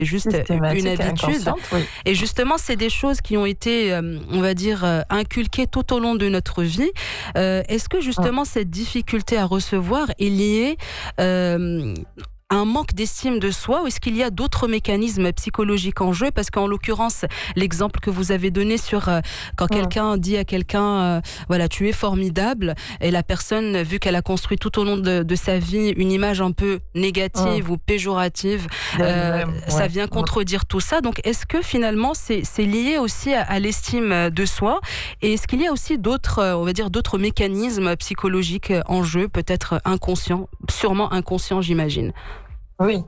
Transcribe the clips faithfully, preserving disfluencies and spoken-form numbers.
juste une habitude. Oui. Et justement, c'est des choses qui ont été, euh, on va dire, euh, inculquées tout au long de notre vie. Euh, est-ce que justement, cette difficulté à recevoir est liée euh, un manque d'estime de soi, ou est-ce qu'il y a d'autres mécanismes psychologiques en jeu? Parce qu'en l'occurrence, l'exemple que vous avez donné sur euh, quand mmh. quelqu'un dit à quelqu'un euh, voilà, tu es formidable, et la personne, vu qu'elle a construit tout au long de, de sa vie une image un peu négative mmh. ou péjorative, euh, ouais. ça vient contredire tout ça. Donc est-ce que finalement c'est, c'est lié aussi à, à l'estime de soi, et est-ce qu'il y a aussi d'autres, on va dire, d'autres mécanismes psychologiques en jeu, peut-être inconscients, sûrement inconscients, j'imagine? Oui.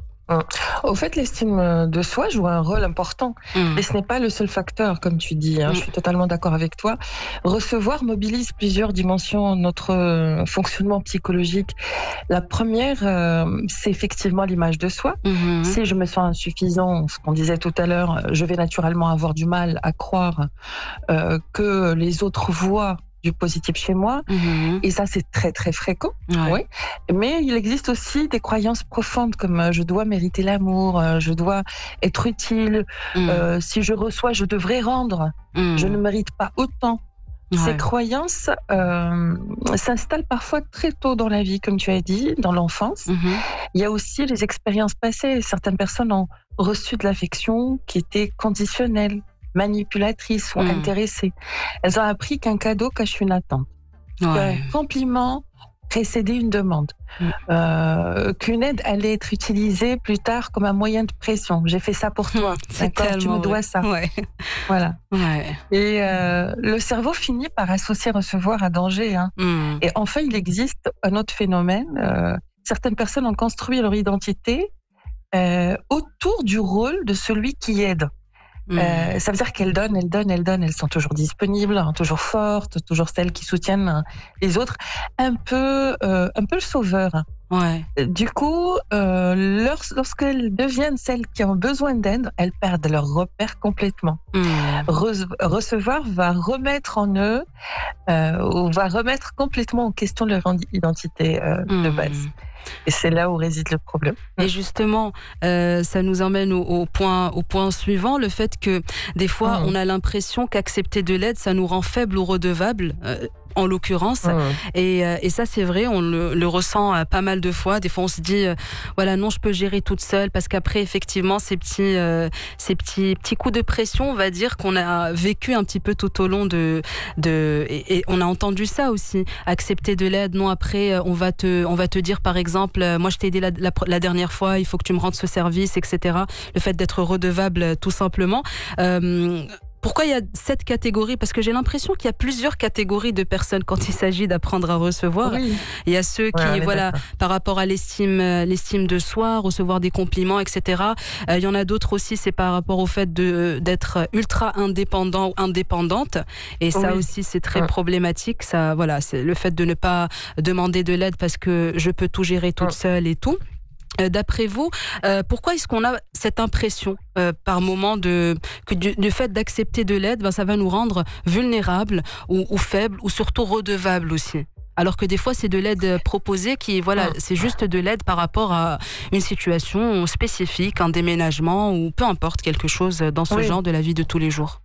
Au fait, l'estime de soi joue un rôle important, mmh. mais ce n'est pas le seul facteur, comme tu dis. Hein, mmh. Je suis totalement d'accord avec toi. Recevoir mobilise plusieurs dimensions de notre fonctionnement psychologique. La première, euh, c'est effectivement l'image de soi. Mmh. Si je me sens insuffisant, ce qu'on disait tout à l'heure, je vais naturellement avoir du mal à croire euh, que les autres voient du positif chez moi, mmh. et ça c'est très très fréquent. Ouais. Oui. Mais il existe aussi des croyances profondes comme euh, je dois mériter l'amour, euh, je dois être utile, mmh. euh, si je reçois je devrais rendre, mmh. je ne mérite pas autant. Ouais. Ces croyances euh, s'installent parfois très tôt dans la vie, comme tu as dit, dans l'enfance. Mmh. Il y a aussi les expériences passées. Certaines personnes ont reçu de l'affection qui était conditionnelle, manipulatrices ou mmh. intéressées. Elles ont appris qu'un cadeau cache une attente, ouais. qu'un compliment précédait une demande, mmh. euh, qu'une aide allait être utilisée plus tard comme un moyen de pression. J'ai fait ça pour toi, d'accord, tu me dois ça. Ouais. Voilà. Ouais. Et euh, le cerveau finit par associer recevoir à danger. Hein. Mmh. Et enfin, il existe un autre phénomène. Euh, certaines personnes ont construit leur identité euh, autour du rôle de celui qui aide. Mmh. Euh, ça veut dire qu'elles donnent, elles donnent, elles donnent, elles sont toujours disponibles, hein, toujours fortes, toujours celles qui soutiennent hein, les autres, un peu, euh, un peu le sauveur. Ouais. Du coup, euh, lors, lorsqu'elles deviennent celles qui ont besoin d'aide, elles perdent leur repère complètement. Mmh. Re- recevoir va remettre en eux, euh, ou va remettre complètement en question leur identité euh, mmh. de base. Et c'est là où réside le problème. Et justement, euh, ça nous emmène au, au, point, au point suivant, le fait que des fois, mmh. on a l'impression qu'accepter de l'aide, ça nous rend faibles ou redevables. Euh, en l'occurrence, mmh. et, euh, et ça c'est vrai, on le, le ressent euh, pas mal de fois. Des fois on se dit euh, voilà, non, je peux gérer toute seule, parce qu'après effectivement ces petits euh, ces petits petits coups de pression, on va dire, qu'on a vécu un petit peu tout au long de de et, et on a entendu ça aussi, accepter de l'aide. Non, après on va te on va te dire par exemple, moi je t'ai aidé la, la, la dernière fois, il faut que tu me rendes ce service, et cetera. Le fait d'être redevable tout simplement. Euh, Pourquoi il y a cette catégorie? Parce que j'ai l'impression qu'il y a plusieurs catégories de personnes quand il s'agit d'apprendre à recevoir. Oui. Il y a ceux qui, ouais, voilà, d'accord. par rapport à l'estime, l'estime de soi, recevoir des compliments, et cetera. Euh, il y en a d'autres aussi, c'est par rapport au fait de, d'être ultra indépendant ou indépendante. Et ça oui. aussi, c'est très ouais. problématique. Ça, voilà, c'est le fait de ne pas demander de l'aide parce que je peux tout gérer toute ouais. seule et tout. Euh, d'après vous, euh, pourquoi est-ce qu'on a cette impression euh, par moment de, que du, du fait d'accepter de l'aide, ben, ça va nous rendre vulnérables ou, ou faibles ou surtout redevables aussi? Alors que des fois, c'est de l'aide proposée qui, voilà, c'est juste de l'aide par rapport à une situation spécifique, un déménagement ou peu importe, quelque chose dans ce oui. genre de la vie de tous les jours.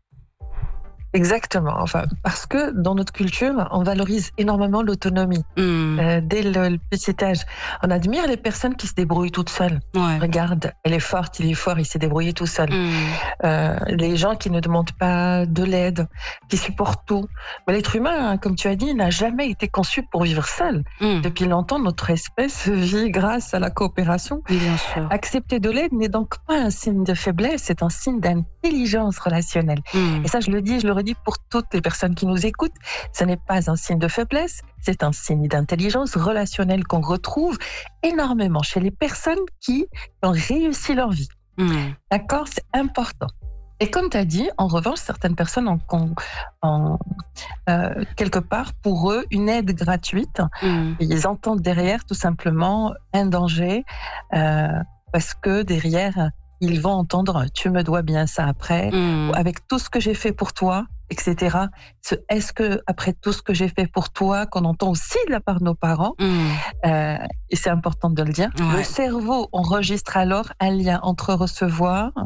Exactement. Enfin, parce que dans notre culture, on valorise énormément l'autonomie. Mmh. Euh, dès le, le petit âge, on admire les personnes qui se débrouillent toutes seules. Ouais. Regarde, elle est forte, il est fort, il s'est débrouillé tout seul. Mmh. Euh, les gens qui ne demandent pas de l'aide, qui supportent tout. Mais l'être humain, hein, comme tu as dit, n'a jamais été conçu pour vivre seul. Mmh. Depuis longtemps, notre espèce vit grâce à la coopération. Bien sûr. Accepter de l'aide n'est donc pas un signe de faiblesse, c'est un signe d'intelligence relationnelle. Mmh. Et ça, je le dis, je le redis pour toutes les personnes qui nous écoutent, ce n'est pas un signe de faiblesse, c'est un signe d'intelligence relationnelle qu'on retrouve énormément chez les personnes qui ont réussi leur vie. Mmh. D'accord, c'est important. Et comme tu as dit, en revanche, certaines personnes ont, ont, ont euh, quelque part pour eux une aide gratuite. Mmh. Ils entendent derrière tout simplement un danger euh, parce que derrière ils vont entendre « tu me dois bien ça après mmh. », avec tout ce que j'ai fait pour toi, et cetera. Ce « est-ce que, après tout ce que j'ai fait pour toi », qu'on entend aussi de la part de nos parents, mmh. euh, et c'est important de le dire, ouais. le cerveau enregistre alors un lien entre recevoir